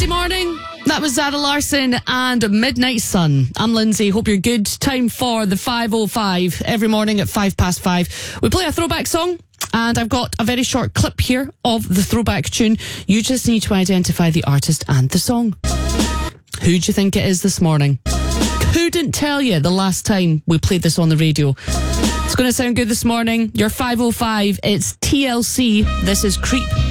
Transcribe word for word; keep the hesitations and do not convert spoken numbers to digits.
Monday morning. That was Zara Larsson and Midnight Sun. I'm Lindsay. Hope you're good. Time for the five oh five. Every morning at five past five, we play a throwback song. And I've got a very short clip here of the throwback tune. You just need to identify the artist and the song. Who do you think it is this morning? Couldn't tell you the last time we played this on the radio. It's going to sound good this morning. Your five oh five, it's T L C. This is Creep.